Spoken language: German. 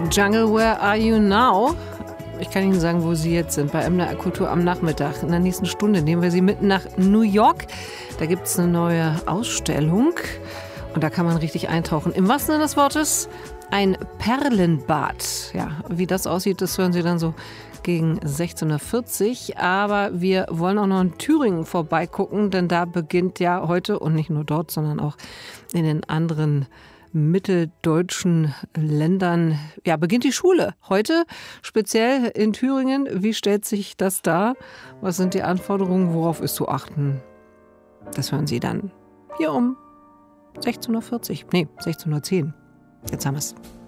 Jungle, where are you now? Ich kann Ihnen sagen, wo Sie jetzt sind, bei MDR Kultur am Nachmittag. In der nächsten Stunde nehmen wir Sie mit nach New York. Da gibt es eine neue Ausstellung und da kann man richtig eintauchen. Im wahrsten Sinne des Wortes ein Perlenbad. Ja, wie das aussieht, das hören Sie dann so gegen 16:40 Uhr. Aber wir wollen auch noch in Thüringen vorbeigucken, denn da beginnt ja heute und nicht nur dort, sondern auch in den anderen mitteldeutschen Ländern, ja, beginnt die Schule. Heute speziell in Thüringen. Wie stellt sich das dar? Was sind die Anforderungen? Worauf ist zu achten? Das hören Sie dann hier um 16:40 Uhr. Nee, 16:10 Uhr. Jetzt haben wir es.